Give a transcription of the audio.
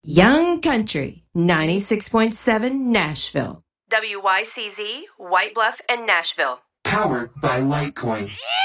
Young Country, 96.7 Nashville. WYCZ, White Bluff, and Nashville. Powered by Litecoin.